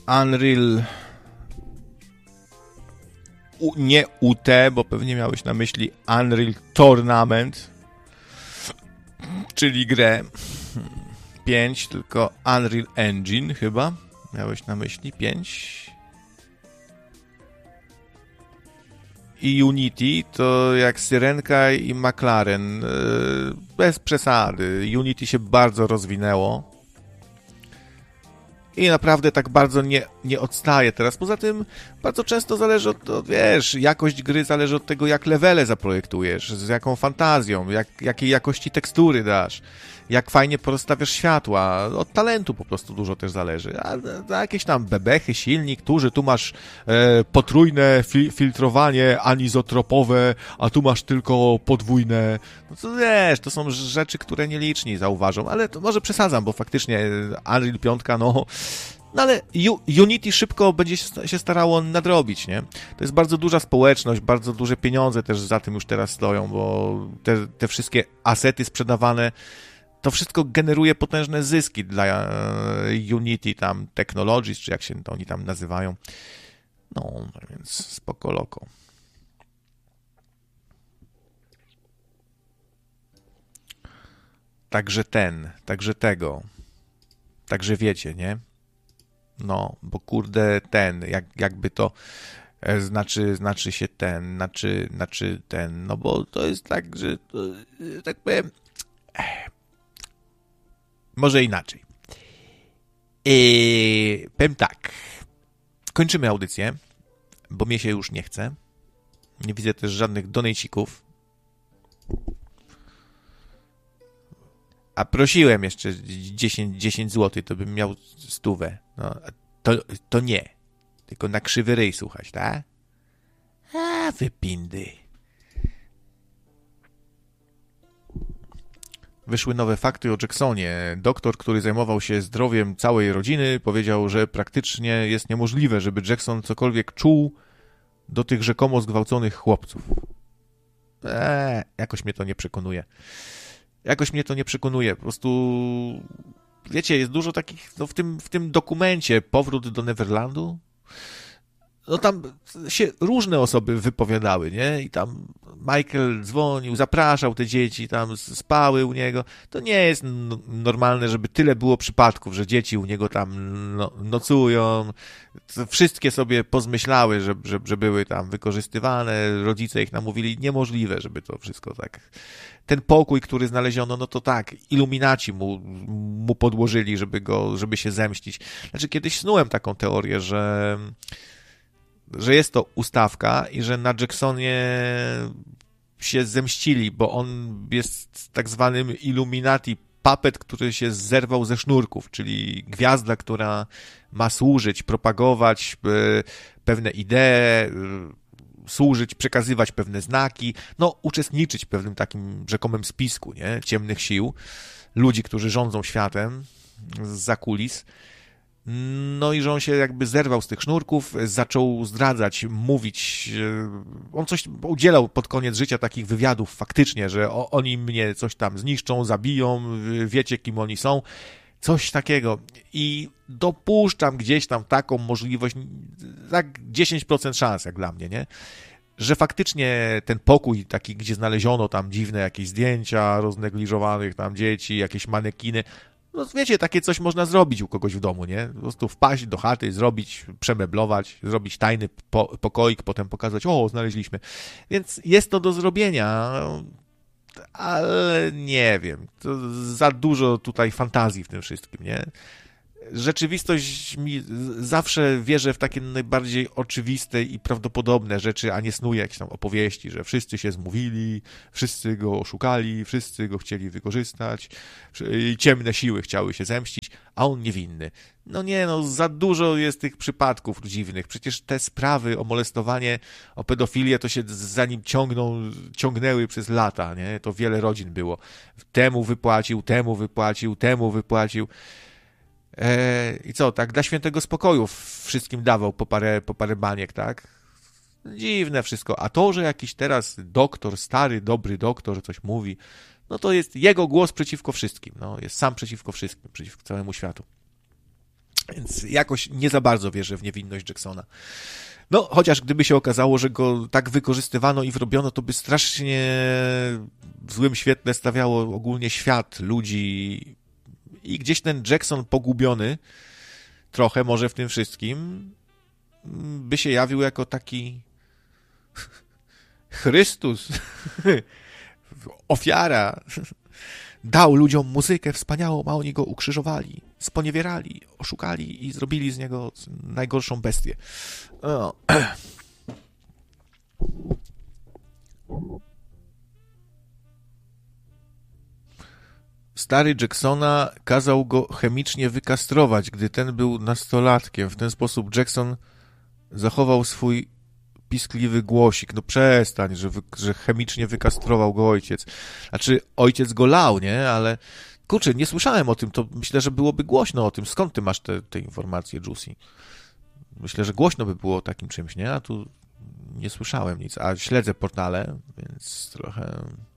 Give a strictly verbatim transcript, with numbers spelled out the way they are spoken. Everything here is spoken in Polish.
Unreal... U, nie U T, bo pewnie miałeś na myśli Unreal Tournament, czyli grę pięć, tylko Unreal Engine chyba. Miałeś na myśli pięć. I Unity to jak Syrenka i McLaren. Bez przesady. Unity się bardzo rozwinęło. I naprawdę tak bardzo nie, nie odstaje teraz. Poza tym bardzo często zależy od, od, wiesz, jakość gry zależy od tego, jak levele zaprojektujesz, z jaką fantazją, jak, jakiej jakości tekstury dasz, jak fajnie porozstawiasz światła. Od talentu po prostu dużo też zależy. A, a jakieś tam bebechy, silnik, tuży, tu masz e, potrójne fi, filtrowanie anizotropowe, a tu masz tylko podwójne. No to wiesz, to są rzeczy, które nieliczni zauważą, ale to może przesadzam, bo faktycznie Unreal pięć, no... No ale U- Unity szybko będzie się starało nadrobić, nie? To jest bardzo duża społeczność, bardzo duże pieniądze też za tym już teraz stoją, bo te, te wszystkie asety sprzedawane, to wszystko generuje potężne zyski dla Unity tam Technologies, czy jak się to oni tam nazywają. No, więc spoko loko. Także ten, także tego. Także wiecie, nie? No, bo kurde ten, jak, jakby to e, znaczy, znaczy się ten, znaczy, znaczy ten, no bo to jest tak, że to, e, tak powiem, e, może inaczej. E, powiem tak, kończymy audycję, bo mnie się już nie chce. Nie widzę też żadnych donejcików. A prosiłem jeszcze dziesięć, dziesięć złotych, to bym miał stówę. No, to, to nie. Tylko na krzywy ryj słuchać, tak? A, wypindy. Wyszły nowe fakty o Jacksonie. Doktor, który zajmował się zdrowiem całej rodziny, powiedział, że praktycznie jest niemożliwe, żeby Jackson cokolwiek czuł do tych rzekomo zgwałconych chłopców. Eee, jakoś mnie to nie przekonuje. Jakoś mnie to nie przekonuje. Po prostu, wiecie, jest dużo takich, no w tym, w tym dokumencie Powrót do Neverlandu, no tam się różne osoby wypowiadały, nie? I tam Michael dzwonił, zapraszał te dzieci, tam spały u niego. To nie jest normalne, żeby tyle było przypadków, że dzieci u niego tam no, nocują. Wszystkie sobie pozmyślały, że, że, że były tam wykorzystywane. Rodzice ich namówili. Niemożliwe, żeby to wszystko tak... Ten pokój, który znaleziono, no to tak, iluminaci mu, mu podłożyli, żeby go, żeby się zemścić. Znaczy, kiedyś snułem taką teorię, że że jest to ustawka i że na Jacksonie się zemścili, bo on jest tak zwanym Illuminati puppet, który się zerwał ze sznurków, czyli gwiazda, która ma służyć, propagować pewne idee, służyć, przekazywać pewne znaki, no uczestniczyć w pewnym takim rzekomym spisku, nie? Ciemnych sił, ludzi, którzy rządzą światem zza kulis. No i że on się jakby zerwał z tych sznurków, zaczął zdradzać, mówić, on coś udzielał pod koniec życia takich wywiadów faktycznie, że o, oni mnie coś tam zniszczą, zabiją, wiecie kim oni są, coś takiego i dopuszczam gdzieś tam taką możliwość, tak dziesięć procent szans jak dla mnie, nie? Że faktycznie ten pokój taki, gdzie znaleziono tam dziwne jakieś zdjęcia roznegliżowanych tam dzieci, jakieś manekiny, no wiecie, takie coś można zrobić u kogoś w domu, nie? Po prostu wpaść do chaty, zrobić, przemeblować, zrobić tajny po- pokoik, potem pokazać, o, znaleźliśmy. Więc jest to do zrobienia, ale nie wiem, to za dużo tutaj fantazji w tym wszystkim, nie? Rzeczywistość mi zawsze wierzę w takie najbardziej oczywiste i prawdopodobne rzeczy, a nie snuję jakieś tam opowieści, że wszyscy się zmówili, wszyscy go oszukali, wszyscy go chcieli wykorzystać, ciemne siły chciały się zemścić, a on niewinny. No nie, no za dużo jest tych przypadków dziwnych. Przecież te sprawy o molestowanie, o pedofilię to się za nim ciągną, ciągnęły przez lata, nie? To wiele rodzin było. Temu wypłacił, temu wypłacił, temu wypłacił. I co, tak dla świętego spokoju wszystkim dawał po parę, po parę baniek, tak? Dziwne wszystko. A to, że jakiś teraz doktor, stary, dobry doktor coś mówi, no to jest jego głos przeciwko wszystkim. No, jest sam przeciwko wszystkim, przeciwko całemu światu. Więc jakoś nie za bardzo wierzę w niewinność Jacksona. No, chociaż gdyby się okazało, że go tak wykorzystywano i wrobiono, to by strasznie w złym świetle stawiało ogólnie świat, ludzi i gdzieś ten Jackson pogubiony trochę może w tym wszystkim by się jawił jako taki Chrystus, ofiara. Dał ludziom muzykę wspaniałą, a oni go ukrzyżowali, sponiewierali, oszukali i zrobili z niego najgorszą bestię. O. Stary Jacksona kazał go chemicznie wykastrować, gdy ten był nastolatkiem. W ten sposób Jackson zachował swój piskliwy głosik. No przestań, że, wy, że chemicznie wykastrował go ojciec. Znaczy, ojciec go lał, nie? Ale kurczę, nie słyszałem o tym, to myślę, że byłoby głośno o tym. Skąd ty masz te, te informacje, Juicy? Myślę, że głośno by było o takim czymś, nie? A tu nie słyszałem nic. A śledzę portale, więc trochę...